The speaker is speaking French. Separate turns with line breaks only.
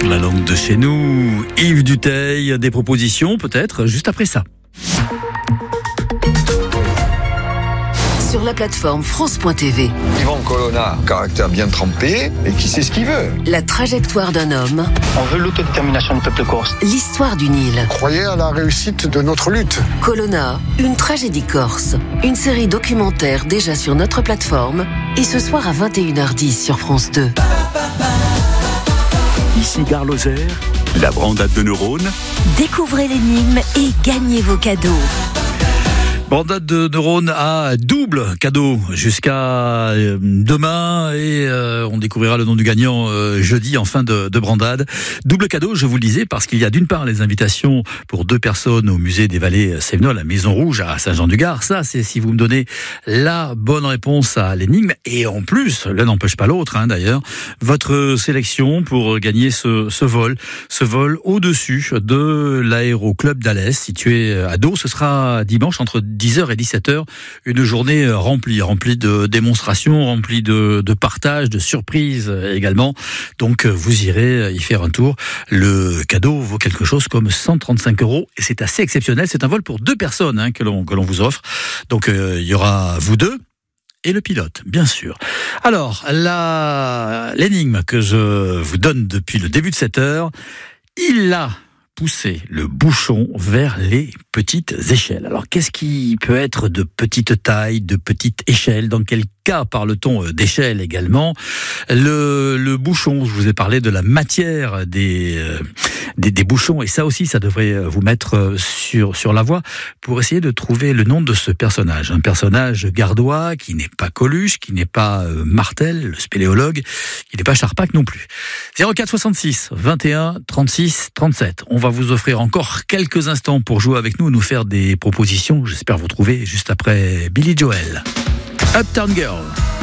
la langue de chez nous. Yves Duteil, des propositions peut-être juste après ça.
Sur la plateforme France.tv.
Yvan Colonna, caractère bien trempé et qui sait ce qu'il veut.
La trajectoire d'un homme.
On veut l'autodétermination du peuple corse.
L'histoire du Nil.
Croyez à la réussite de notre lutte.
Colonna, une tragédie corse. Une série documentaire déjà sur notre plateforme. Et ce soir à 21h10 sur France 2.
Ici Gare Lozère, la brandade de neurones.
Découvrez l'énigme et gagnez vos cadeaux.
Brandade de neurones à double cadeau jusqu'à demain et on découvrira le nom du gagnant jeudi en fin de brandade. Double cadeau, je vous le disais, parce qu'il y a d'une part les invitations pour 2 personnes au musée des Vallées Sévenol, la Maison Rouge à Saint-Jean-du-Gard. Ça, c'est si vous me donnez la bonne réponse à l'énigme. Et en plus, l'un n'empêche pas l'autre, d'ailleurs, votre sélection pour gagner ce vol au-dessus de l'aéroclub d'Alès, situé à Do. Ce sera dimanche entre 10h et 17h, une journée remplie de démonstrations, remplie de partages, de surprises également. Donc vous irez y faire un tour. Le cadeau vaut quelque chose comme 135 € et c'est assez exceptionnel. C'est un vol pour 2 personnes que l'on vous offre. Donc il y aura vous deux et le pilote, bien sûr. Alors, l'énigme que je vous donne depuis le début de cette heure, il a pousser le bouchon vers les petites échelles. Alors, qu'est-ce qui peut être de petite taille, de petite échelle? Dans quel cas parle-t-on d'échelle également? Le bouchon, je vous ai parlé de la matière des bouchons, et ça aussi, ça devrait vous mettre sur la voie pour essayer de trouver le nom de ce personnage. Un personnage gardois qui n'est pas Coluche, qui n'est pas Martel, le spéléologue, qui n'est pas Charpak non plus. 04 66 21 36 37. On va vous offrir encore quelques instants pour jouer avec nous, nous faire des propositions. J'espère vous trouver juste après Billy Joel. Uptown Girl.